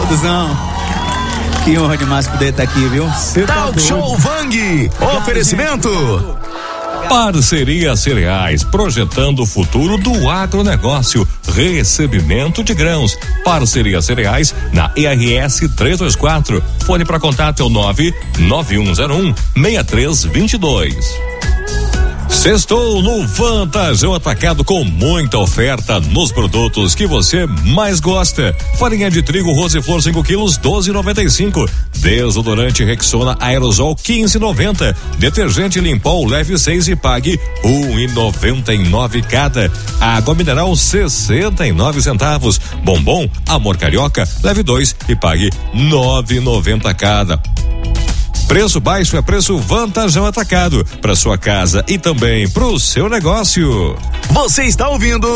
Duzão, que honra demais poder estar aqui, viu? Talk Show Vang, oferecimento. Parceria Cereais, projetando o futuro do agronegócio. Recebimento de grãos. Parceria Cereais na ERS 324. Fone para contato é o 99101-6322. Sextou no Vantajão Atacado com muita oferta nos produtos que você mais gosta. Farinha de trigo Roseflor 5 quilos 12,95. Desodorante Rexona Aerosol 15,90. Detergente Limpol leve 6 e pague 1,99 cada. Água mineral 69 centavos. Bombom Amor Carioca leve 2 e pague 9,90 cada. Preço baixo é preço Vantajão Atacado para sua casa e também para o seu negócio. Você está ouvindo